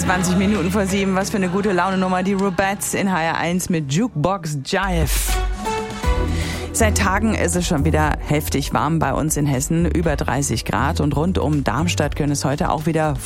20 Minuten vor 7. Was für eine gute Laune-Nummer. Die Rubettes in HR1 mit Jukebox Jive. Seit Tagen ist es schon wieder heftig warm bei uns in Hessen, über 30 Grad. Und rund um Darmstadt können es heute auch wieder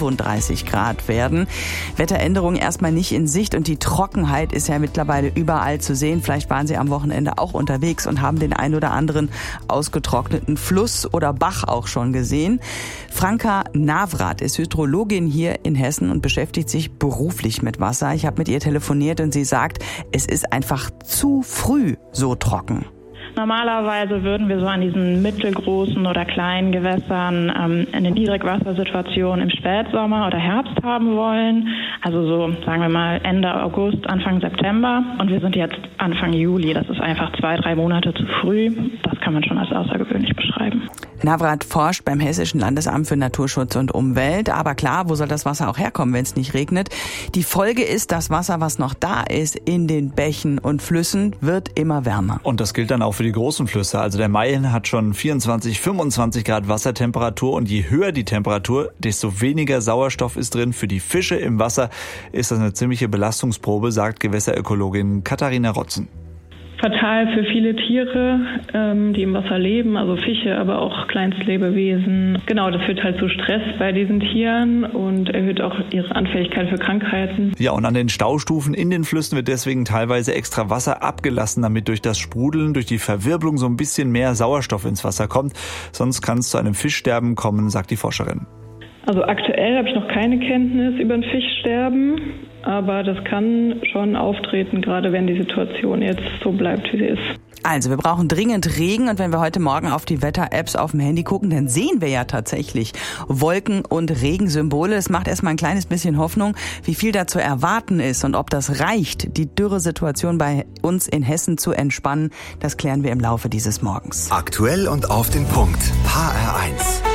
35 Grad werden. Wetteränderungen erstmal nicht in Sicht und die Trockenheit ist ja mittlerweile überall zu sehen. Vielleicht waren Sie am Wochenende auch unterwegs und haben den ein oder anderen ausgetrockneten Fluss oder Bach auch schon gesehen. Franka Navrat ist Hydrologin hier in Hessen und beschäftigt sich beruflich mit Wasser. Ich habe mit ihr telefoniert und sie sagt, es ist einfach zu früh so trocken. Normalerweise würden wir so an diesen mittelgroßen oder kleinen Gewässern eine Niedrigwassersituation im Spätsommer oder Herbst haben wollen. Also so, sagen wir mal, Ende August, Anfang September. Und wir sind jetzt Anfang Juli. Das ist einfach 2-3 Monate zu früh. Das kann man schon als außergewöhnlich beschreiben. Navrat forscht beim Hessischen Landesamt für Naturschutz und Umwelt. Aber klar, wo soll das Wasser auch herkommen, wenn es nicht regnet? Die Folge ist, das Wasser, was noch da ist in den Bächen und Flüssen, wird immer wärmer. Und das gilt dann auch für die großen Flüsse. Also der Main hat schon 24, 25 Grad Wassertemperatur. Und je höher die Temperatur, desto weniger Sauerstoff ist drin. Für die Fische im Wasser ist das eine ziemliche Belastungsprobe, sagt Gewässerökologin Katharina Rotzen. Fatal für viele Tiere, die im Wasser leben, also Fische, aber auch Kleinstlebewesen. Genau, das führt halt zu Stress bei diesen Tieren und erhöht auch ihre Anfälligkeit für Krankheiten. Ja, und an den Staustufen in den Flüssen wird deswegen teilweise extra Wasser abgelassen, damit durch das Sprudeln, durch die Verwirbelung so ein bisschen mehr Sauerstoff ins Wasser kommt. Sonst kann es zu einem Fischsterben kommen, sagt die Forscherin. Also aktuell habe ich noch keine Kenntnis über ein Fischsterben, aber das kann schon auftreten, gerade wenn die Situation jetzt so bleibt, wie sie ist. Also wir brauchen dringend Regen und wenn wir heute Morgen auf die Wetter-Apps auf dem Handy gucken, dann sehen wir ja tatsächlich Wolken- und Regensymbole. Es macht erstmal ein kleines bisschen Hoffnung, wie viel da zu erwarten ist und ob das reicht, die Dürresituation bei uns in Hessen zu entspannen. Das klären wir im Laufe dieses Morgens. Aktuell und auf den Punkt. HR1.